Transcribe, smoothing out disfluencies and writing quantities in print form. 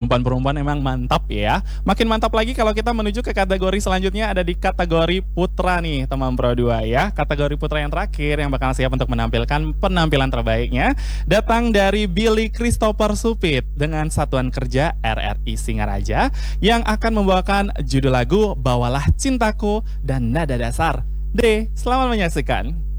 perempuan-perempuan emang mantap ya. Makin mantap lagi kalau kita menuju ke kategori selanjutnya ada di kategori putra nih teman Pro 2 ya. Kategori putra yang terakhir yang bakal siap untuk menampilkan penampilan terbaiknya datang dari Billy Christopher Supit dengan Satuan Kerja RRI Singaraja yang akan membawakan judul lagu Bawalah Cintaku dan nada dasar. Selamat menyaksikan.